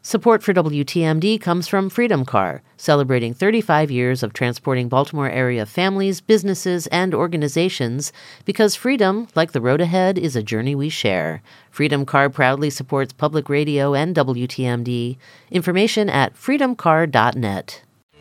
Support for WTMD comes from Freedom Car, celebrating 35 years of transporting Baltimore area families, businesses, and organizations, because freedom, like the road ahead, is a journey we share. Freedom Car proudly supports public radio and WTMD. Information at freedomcar.net.